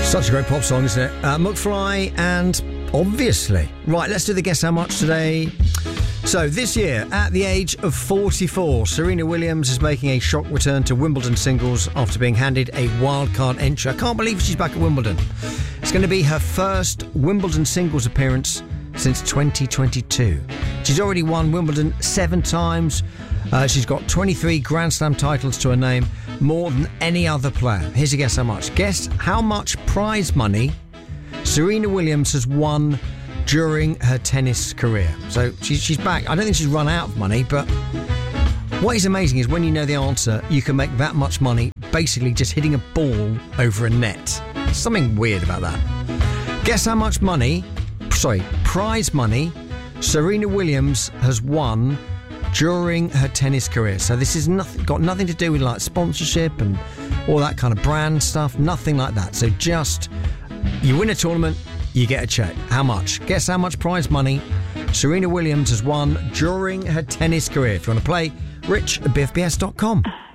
Such a great pop song, isn't it? McFly and Obviously. Right, let's do the Guess How Much today. So this year, at the age of 44, Serena Williams is making a shock return to Wimbledon singles after being handed a wildcard entry. I can't believe she's back at Wimbledon. It's going to be her first Wimbledon singles appearance since 2022. She's already won Wimbledon 7 times. She's got 23 Grand Slam titles to her name, more than any other player. Here's a guess how much. Guess how much prize money Serena Williams has won during her tennis career. So she's back. I don't think she's run out of money, but what is amazing is when you know the answer, you can make that much money basically just hitting a ball over a net. Something weird about that. Guess how much prize money Serena Williams has won during her tennis career. So this is got nothing to do with like sponsorship and all that kind of brand stuff. Nothing like that. So just you win a tournament, you get a check. How much? Guess how much prize money Serena Williams has won during her tennis career. If you want to play, rich@bfbs.com.